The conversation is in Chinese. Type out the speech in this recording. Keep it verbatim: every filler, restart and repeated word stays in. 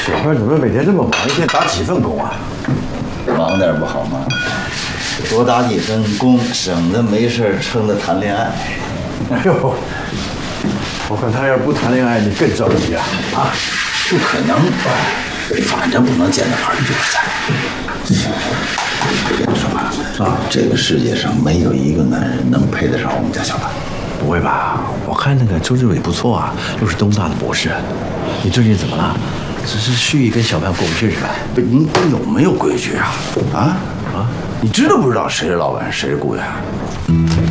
小范怎么每天这么忙？一天打几份工啊？ 忙点不好吗？多打几份工，省得没事撑着谈恋爱。 哎呦，我看他要是不谈恋爱，你更着急啊！ 啊，不可能，反正不能见到儿女在。我跟你说啊，这个世界上没有一个男人能配得上我们家小范。 不会吧？我看那个周志伟不错啊，又是东大的博士。你最近怎么了？只是蓄意跟小范过不去是吧？ 不，您有没有规矩啊？啊啊！你知道不知道谁是老板，谁是雇员？